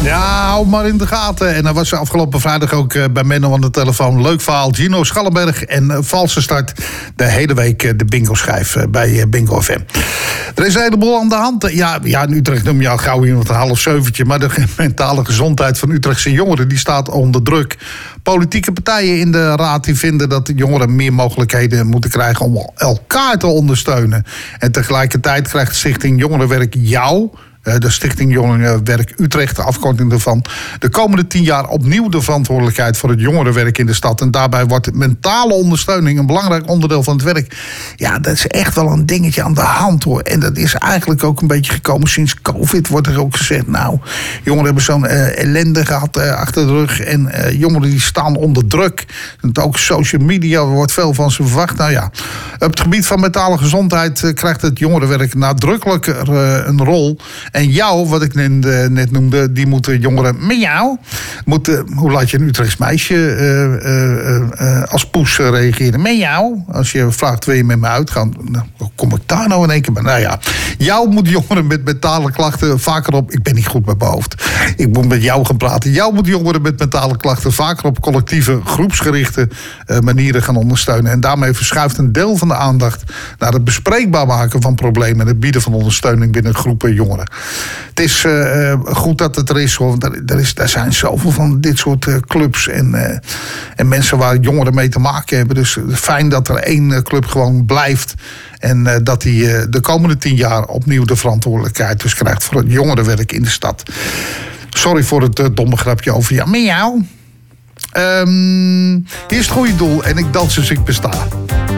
Ja, hou maar in de gaten. En dan was afgelopen vrijdag ook bij Menno aan de telefoon. Leuk verhaal. Gino Schallenberg en valse start. De hele week de bingo-schijf bij Bingo FM. Er is een heleboel aan de hand. Ja, in Utrecht noem je al gauw iemand een 6:30. Maar de mentale gezondheid van Utrechtse jongeren die staat onder druk. Politieke partijen in de raad die vinden dat de jongeren meer mogelijkheden moeten krijgen om elkaar te ondersteunen. En tegelijkertijd krijgt Stichting Jongerenwerk Jou, de Stichting Jongerenwerk Utrecht, de afkorting daarvan, de komende 10 jaar opnieuw de verantwoordelijkheid voor het jongerenwerk in de stad. En daarbij wordt mentale ondersteuning een belangrijk onderdeel van het werk. Ja, dat is echt wel een dingetje aan de hand, hoor. En dat is eigenlijk ook een beetje gekomen sinds COVID. Wordt er ook gezegd, nou, jongeren hebben zo'n ellende gehad achter de rug. En jongeren die staan onder druk. En ook social media, er wordt veel van ze verwacht. Nou ja, op het gebied van mentale gezondheid krijgt het jongerenwerk nadrukkelijker een rol. En Jou, wat ik net noemde, die moeten jongeren met jou. Hoe laat je een Utrechts meisje als poes reageren? Met jou. Als je vraagt, wil je met me uitgaan? Nou, hoe kom ik daar nou in één keer bij? Nou ja, Jou moet jongeren met mentale klachten vaker op. Ik ben niet goed met mijn hoofd. Ik moet met jou gaan praten. Jou moet jongeren met mentale klachten vaker op collectieve, groepsgerichte manieren gaan ondersteunen. En daarmee verschuift een deel van de aandacht naar het bespreekbaar maken van problemen en het bieden van ondersteuning binnen groepen jongeren. Het is goed dat het er is, hoor. Er zijn zoveel van dit soort clubs en mensen waar jongeren mee te maken hebben. Dus fijn dat er één club gewoon blijft. En dat hij de komende 10 jaar opnieuw de verantwoordelijkheid dus krijgt voor het jongerenwerk in de stad. Sorry voor het domme grapje over jou. Met jou. Hier is het goede doel en ik dans dus ik besta.